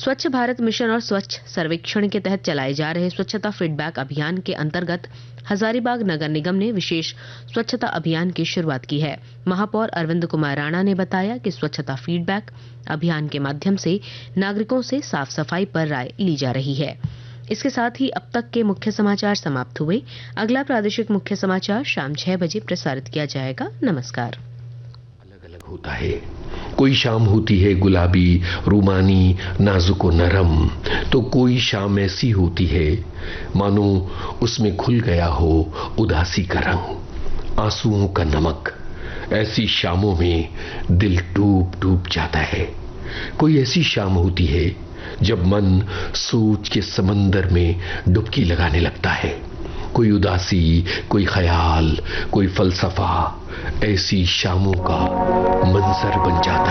स्वच्छ भारत मिशन और स्वच्छ सर्वेक्षण के तहत चलाए जा रहे स्वच्छता फीडबैक अभियान के अंतर्गत हजारीबाग नगर निगम ने विशेष स्वच्छता अभियान की शुरुआत की है। महापौर अरविंद कुमार राणा ने बताया कि स्वच्छता फीडबैक अभियान के माध्यम से नागरिकों से साफ सफाई पर राय ली जा रही है। इसके साथ ही अब तक के मुख्य समाचार समाप्त हुए। अगला प्रादेशिक मुख्य समाचार शाम 6 बजे प्रसारित किया जाएगा। नमस्कार। अलग अलग होता है, कोई शाम होती है गुलाबी, रूमानी, नाजुक और नरम, तो कोई शाम ऐसी होती है मानो उसमें घुल गया हो उदासी का रंग, आंसुओं का नमक। ऐसी शामों में दिल डूब डूब जाता है। कोई ऐसी शाम होती है जब मन सोच के समंदर में डुबकी लगाने लगता है। कोई उदासी, कोई ख्याल, कोई फलसफा ऐसी शामों का मंजर बन जाता है।